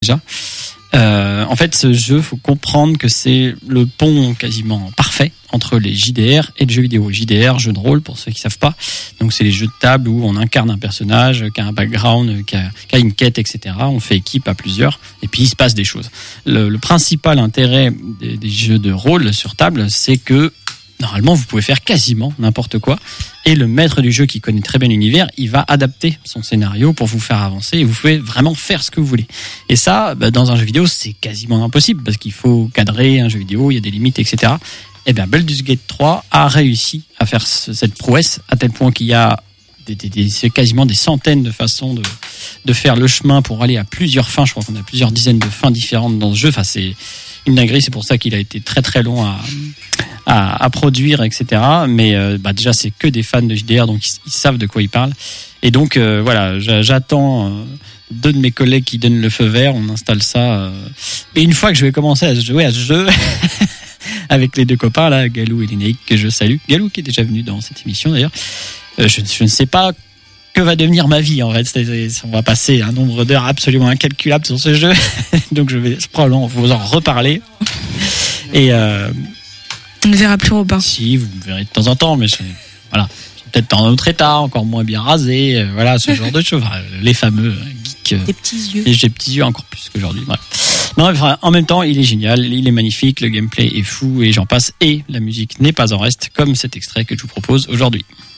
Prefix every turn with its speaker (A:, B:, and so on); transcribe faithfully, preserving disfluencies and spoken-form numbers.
A: déjà. Euh, en fait, ce jeu, faut comprendre que c'est le pont quasiment parfait entre les J D R et le jeu vidéo. J D R, jeu de rôle, pour ceux qui savent pas. Donc, c'est les jeux de table où on incarne un personnage qui a un background, qui a, qui a une quête, et cetera. On fait équipe à plusieurs, et puis il se passe des choses. Le, le principal intérêt des, des jeux de rôle sur table, c'est que normalement, vous pouvez faire quasiment n'importe quoi. Et le maître du jeu qui connaît très bien l'univers, il va adapter son scénario pour vous faire avancer et vous pouvez vraiment faire ce que vous voulez. Et ça, bah, dans un jeu vidéo, c'est quasiment impossible parce qu'il faut cadrer un jeu vidéo, il y a des limites, et cetera. Et bien, Baldur's Gate trois a réussi à faire ce, cette prouesse à tel point qu'il y a des, des, des, c'est quasiment des centaines de façons de, de faire le chemin pour aller à plusieurs fins. Je crois qu'on a plusieurs dizaines de fins différentes dans ce jeu. Enfin, c'est une dinguerie, c'est pour ça qu'il a été très très long à, à, à produire, et cetera. Mais euh, bah déjà, c'est que des fans de J D R, donc ils, ils savent de quoi ils parlent. Et donc, euh, voilà, j'attends euh, deux de mes collègues qui donnent le feu vert, on installe ça. Euh, et une fois que je vais commencer à jouer à ce jeu, avec les deux copains, là, Galou et Lénaïque, que je salue. Galou qui est déjà venu dans cette émission, d'ailleurs. Euh, je, je ne sais pas que va devenir ma vie, en fait. C'est, c'est, on va passer un nombre d'heures absolument incalculable sur ce jeu. Donc, je vais probablement vous en reparler. Et euh,
B: on ne verra plus Robin.
A: Si, vous me verrez de temps en temps, mais je, voilà. Peut-être dans un autre état, encore moins bien rasé, euh, voilà, ce genre de choses. Enfin, les fameux geeks.
B: Des petits yeux.
A: Et j'ai des petits yeux encore plus qu'aujourd'hui. Bref. Non, enfin, en même temps, il est génial, il est magnifique, le gameplay est fou et j'en passe. Et la musique n'est pas en reste, comme cet extrait que je vous propose aujourd'hui.